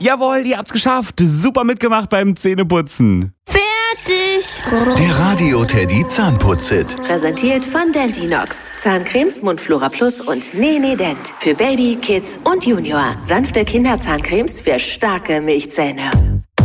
Jawohl, ihr habt's geschafft. Super mitgemacht beim Zähneputzen. Fertig. Der Radio Teddy Zahnputz-Hit. Präsentiert von Dentinox. Zahncremes, Mundflora Plus und Nee Dent. Für Baby, Kids und Junior. Sanfte Kinderzahncremes für starke Milchzähne.